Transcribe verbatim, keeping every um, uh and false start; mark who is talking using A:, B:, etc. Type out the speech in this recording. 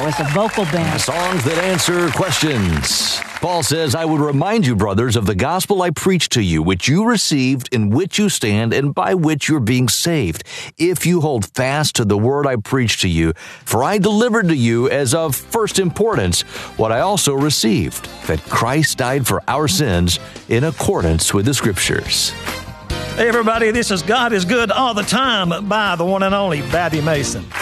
A: was a vocal band.
B: Songs that answer questions. Paul says, I would remind you, brothers, of the gospel I preached to you, which you received, in which you stand, and by which you're being saved, if you hold fast to the word I preached to you. For I delivered to you as of first importance what I also received, that Christ died for our sins in accordance with the Scriptures.
C: Hey, everybody, this is God is Good All the Time by the one and only Babby Mason.